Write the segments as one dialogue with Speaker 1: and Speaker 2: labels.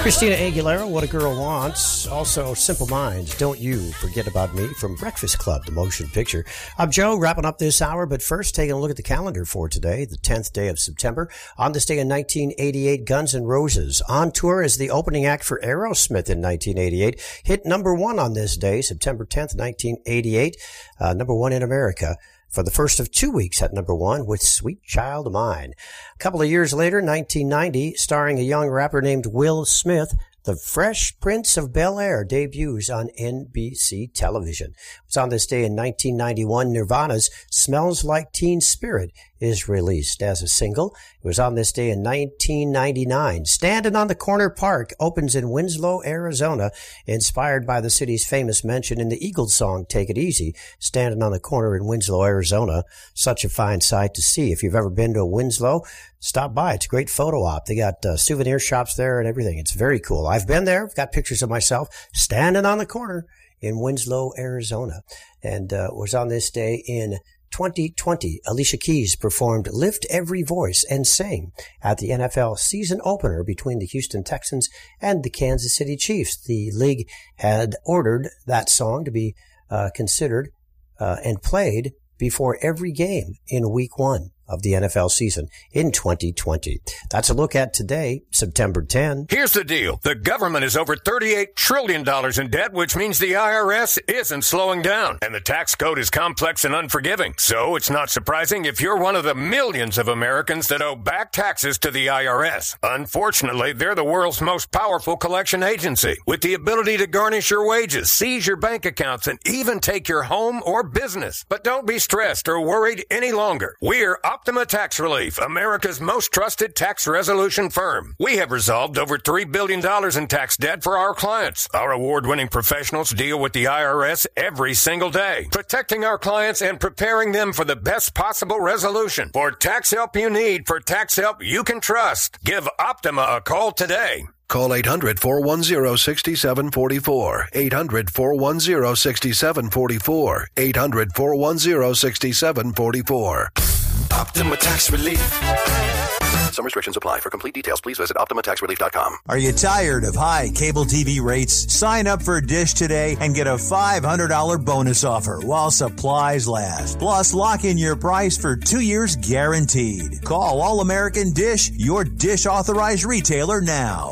Speaker 1: Christina Aguilera, What a Girl Wants. Also, Simple Minds, Don't You Forget About Me from Breakfast Club, the motion picture. I'm Joe, wrapping up this hour, but first taking a look at the calendar for today, the 10th day of September. On this day in 1988, Guns N' Roses, on tour as the opening act for Aerosmith in 1988, hit number one on this day, September 10th, 1988, number one in America. For the first of 2 weeks at number one with Sweet Child of Mine. A couple of years later, 1990, starring a young rapper named Will Smith, The Fresh Prince of Bel-Air debuts on NBC television. It was on this day in 1991, Nirvana's Smells Like Teen Spirit is released as a single. It was on this day in 1999. Standing on the Corner Park opens in Winslow, Arizona, inspired by the city's famous mention in the Eagles song, Take It Easy. Standing on the corner in Winslow, Arizona. Such a fine sight to see. If you've ever been to Winslow, stop by. It's a great photo op. They got souvenir shops there and everything. It's very cool. I've been there. I've got pictures of myself standing on the corner in Winslow, Arizona. And it was on this day in 2020, Alicia Keys performed Lift Every Voice and Sing at the NFL season opener between the Houston Texans and the Kansas City Chiefs. The league had ordered that song to be considered and played before every game in week one of the NFL season in 2020. That's a look at today, September 10.
Speaker 2: Here's the deal. The government is over $38 trillion in debt, which means the IRS isn't slowing down. And the tax code is complex and unforgiving. So it's not surprising if you're one of the millions of Americans that owe back taxes to the IRS. Unfortunately, they're the world's most powerful collection agency, with the ability to garnish your wages, seize your bank accounts, and even take your home or business. But don't be stressed or worried any longer. We're Optima Tax Relief, America's most trusted tax resolution firm. We have resolved over $3 billion in tax debt for our clients. Our award-winning professionals deal with the IRS every single day, protecting our clients and preparing them for the best possible resolution. For tax help you need, for tax help you can trust, give Optima a call today.
Speaker 3: Call 800-410-6744. 800-410-6744. 800-410-6744.
Speaker 4: Optima Tax Relief.
Speaker 3: Some restrictions apply. For complete details, please visit OptimaTaxRelief.com.
Speaker 5: Are you tired of high cable TV rates? Sign up for Dish today and get a $500 bonus offer while supplies last. Plus, lock in your price for 2 years guaranteed. Call All American Dish, your Dish authorized retailer now.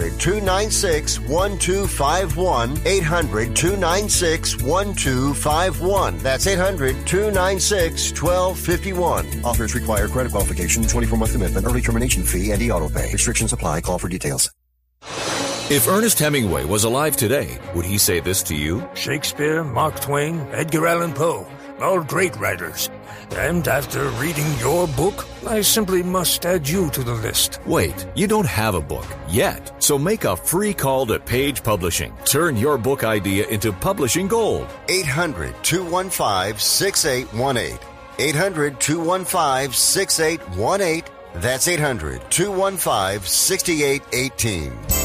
Speaker 6: 800-296-1251. 800-296-1251. That's 800-296-1251. Offers require credit qualification, 24-month commitment, early termination fee, and e-auto pay. Restrictions apply. Call for details.
Speaker 7: If Ernest Hemingway was alive today, would he say this to you?
Speaker 8: Shakespeare, Mark Twain, Edgar Allan Poe, all great writers. And after reading your book, I simply must add you to the list.
Speaker 7: Wait, you don't have a book yet. So make a free call to Page Publishing. Turn your book idea into publishing gold.
Speaker 6: 800-215-6818. 800-215-6818. That's 800-215-6818.